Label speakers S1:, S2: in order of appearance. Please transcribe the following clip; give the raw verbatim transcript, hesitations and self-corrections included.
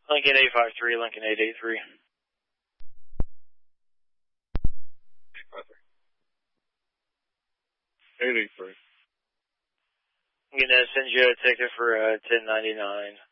S1: Lincoln eight five three, Lincoln eight eight three.
S2: eight eight three.
S1: I'm going to send you a ticket for uh, ten ninety-nine.